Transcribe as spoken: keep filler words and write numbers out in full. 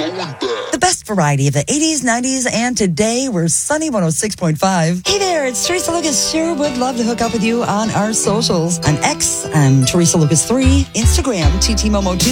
The best variety of the eighties, nineties, and today we're Sunny one oh six point five. Hey there, it's Teresa Lucas. Sure would love to hook up with you on our socials. On X, I'm Teresa Lucas three. Instagram, T T Momo two.